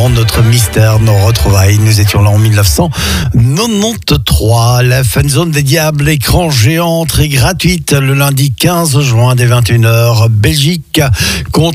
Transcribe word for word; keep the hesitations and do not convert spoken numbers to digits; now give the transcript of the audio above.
Notre mystère, nos retrouvailles. Nous étions là en dix-neuf cent quatre-vingt-treize. La Fun Zone des Diables, écran géant, entrée gratuite le lundi quinze juin dès vingt et une heures. Belgique contre